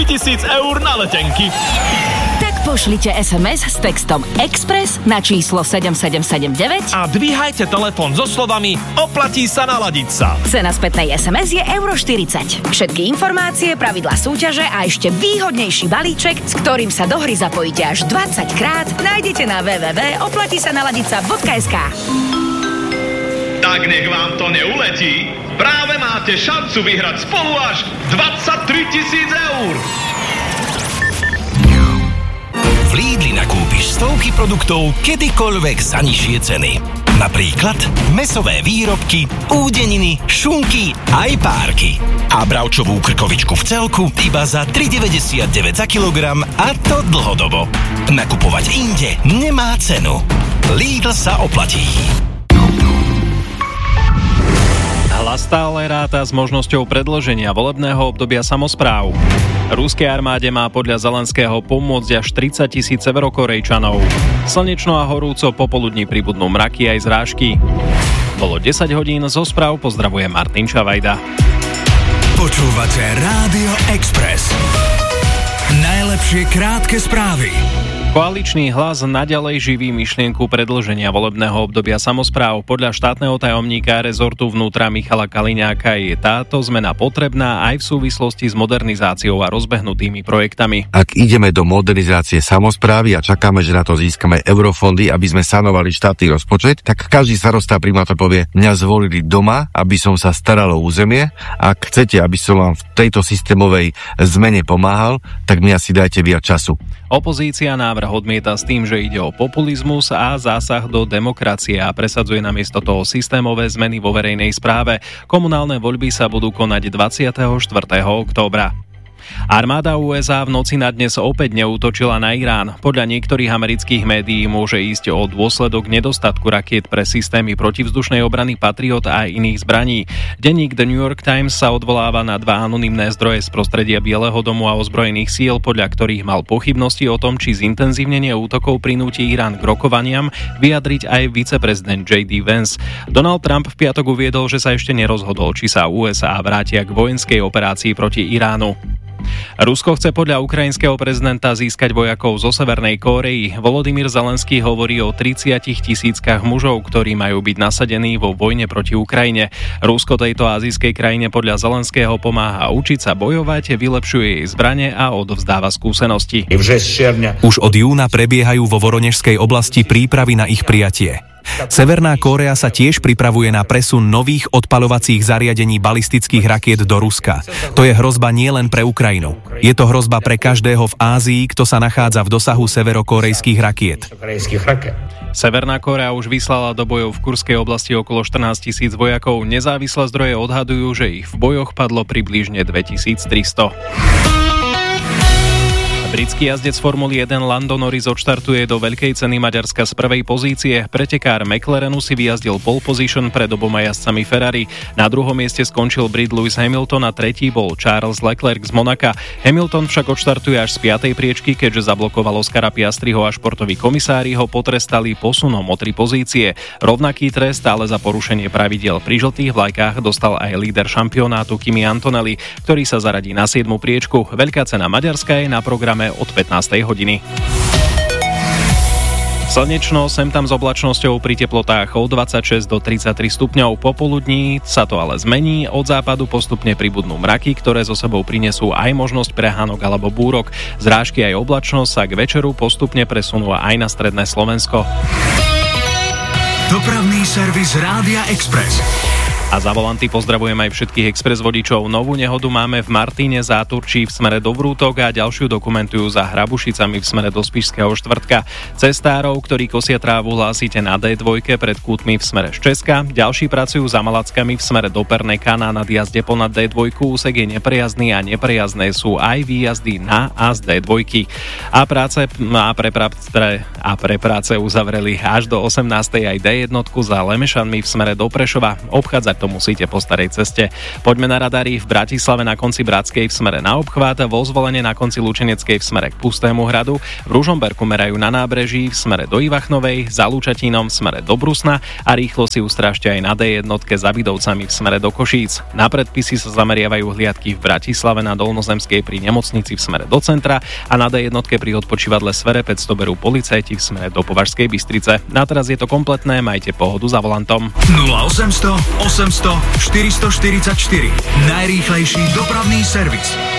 1000 eur na letenky. Tak pošlite SMS s textom Express na číslo 7779 a dvíhajte telefón so slovami oplatí sa naladiť sa. Cena spätnej SMS je €40. Všetky informácie, pravidlá súťaže a ešte výhodnejší balíček, s ktorým sa do hry zapojíte až 20 krát, nájdete na www.oplatisanaladica.sk. Tak nech vám to neuletí. Práve máte šancu vyhrať spolu až 23 000 eur. V Lidli nakúpiš stovky produktov kedykoľvek za nižšie ceny. Napríklad mäsové výrobky, údeniny, šunky aj párky. A bravčovú krkovičku v celku iba za 3,99 za kilogram, a to dlhodobo. Nakupovať inde nemá cenu. Lidl sa oplatí. Hlas stále ráta s možnosťou predĺženia volebného obdobia samospráv. Ruskej armáde má podľa Zelenského pomôcť až 30 000 severokorejčanov. Slnečno a horúco popoludní pribudnú mraky aj zrážky. Bolo 10 hodín, zo správ pozdravuje Martin Čavajda. Počúvate Rádio Express. Najlepšie krátke správy. Koaličný Hlas naďalej živí myšlienku predĺženia volebného obdobia samospráv. Podľa štátneho tajomníka rezortu vnútra Michala Kaliňáka je táto zmena potrebná aj v súvislosti s modernizáciou a rozbehnutými projektami. Ak ideme do modernizácie samosprávy a čakáme, že na to získame eurofondy, aby sme sanovali štátny rozpočet, tak každý starosta primátor povie: mňa zvolili doma, aby som sa staral o územie. Ak chcete, aby som vám v tejto systémovej zmene pomáhal, tak mi asi dajte viac času. Opozícia návrh odmieta s tým, že ide o populizmus a zásah do demokracie a presadzuje namiesto toho systémové zmeny vo verejnej správe. Komunálne voľby sa budú konať 24. októbra. Armáda USA v noci na dnes opäť neútočila na Irán. Podľa niektorých amerických médií môže ísť o dôsledok nedostatku rakiet pre systémy protivzdušnej obrany Patriot a iných zbraní. Denník The New York Times sa odvoláva na 2 anonymné zdroje z prostredia Bieleho domu a ozbrojených síl, podľa ktorých mal pochybnosti o tom, či zintenzívnenie útokov prinúti Irán k rokovaniam, vyjadriť aj viceprezident J.D. Vance. Donald Trump v piatok uviedol, že sa ešte nerozhodol, či sa USA vrátia k vojenskej operácii proti Iránu. Rusko chce podľa ukrajinského prezidenta získať vojakov zo Severnej Kórey. Volodymyr Zelenský hovorí o 30 000 mužov, ktorí majú byť nasadení vo vojne proti Ukrajine. Rusko tejto azijskej krajine podľa Zelenského pomáha učiť sa bojovať, vylepšuje jej zbrane a odovzdáva skúsenosti. Už od júna prebiehajú vo Voronežskej oblasti prípravy na ich prijatie. Severná Kórea sa tiež pripravuje na presun nových odpaľovacích zariadení balistických rakiet do Ruska. To je hrozba nielen pre Ukrajinu. Je to hrozba pre každého v Ázii, kto sa nachádza v dosahu severokórejských rakiet. Severná Kórea už vyslala do bojov v Kurskej oblasti okolo 14 000 vojakov. Nezávislé zdroje odhadujú, že ich v bojoch padlo približne 2300. Britský jazdec Formuly 1 Lando Norris odštartuje do veľkej ceny Maďarska z prvej pozície. Pretekár McLarenu si vyjazdil pole position pred oboma jazdcami Ferrari. Na druhom mieste skončil Brit Lewis Hamilton a tretí bol Charles Leclerc z Monaka. Hamilton však odštartuje až z 5. priečky, keďže zablokoval Oscara Piastriho a športoví komisári ho potrestali posunom o 3 pozície. Rovnaký trest, ale za porušenie pravidiel pri žltých vlajkách dostal aj líder šampionátu Kimi Antonelli, ktorý sa zaradí na 7. priečku. Veľká cena Maďarska je na programe od 15. hodiny. Slnečno, sem tam s oblačnosťou pri teplotách od 26 do 33 stupňov. Popoludní sa to ale zmení, od západu postupne pribudnú mraky, ktoré so sebou prinesú aj možnosť prehánok alebo búrok. Zrážky aj oblačnosť sa k večeru postupne presunú aj na stredné Slovensko. Dopravný servis Rádia Express. A za volanty pozdravujem aj všetkých Express vodičov. Novú nehodu máme v Martíne Záturčí v smere do Vrútok a ďalšiu dokumentujú za Hrabušicami v smere do Spišského Štvrtka. Cestárov, ktorí kosia trávu, hlásite na D2 pred Kútmi v smere Ščeska. Ďalší pracujú za Malackami v smere do Perneka na nadjazde ponad D2. Úsek je neprejazdný a neprejazdné sú aj výjazdy na a z D2. A pre práce uzavreli až do 18. aj D1 za Lemešanmi v smere do Prešova. Obchádzať to musíte po starej ceste. Poďme na radary. V Bratislave na konci Bratskej v smere na obchvat, vo Zvolenie na konci Lučeneckej v smere k Pustému hradu, v Ružomberku merajú na nábreží v smere do Ivachnovej, za Lučatínom v smere do Brusna a rýchlo si ustrážte aj na D1 za Bidovcami v smere do Košíc. Na predpisy sa zameriavajú hliadky v Bratislave na Dolnozemskej pri nemocnici v smere do centra a na D1 pri odpočívadle Sverepec to berú policajti v smere do Považskej Bystrice. Na teraz je to kompletné, majte pohodu za volantom. 0800 800 444. Najrýchlejší dopravný servis.